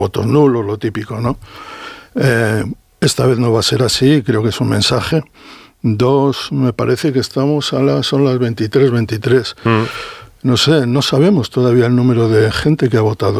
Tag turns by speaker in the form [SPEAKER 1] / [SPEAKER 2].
[SPEAKER 1] votos nulos, lo típico, ¿no? Esta vez no va a ser así, creo que es un mensaje. 2, me parece que son las 23:23. No sé, no sabemos todavía el número de gente que ha votado.